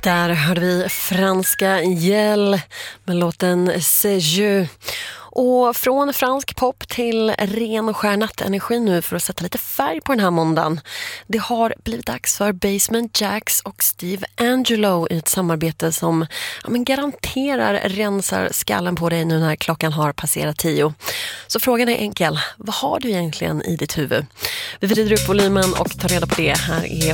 Där hörde vi franska Yell med låten C'est je. Och från fransk pop till ren och skär nattenergi nu för att sätta lite färg på den här måndagen. Det har blivit dags för Basement Jaxx och Steve Angello i ett samarbete som garanterar rensar skallen på dig nu när klockan har passerat 10. Så frågan är enkel. Vad har du egentligen i ditt huvud? Vi vrider upp volymen och tar reda på det. Här är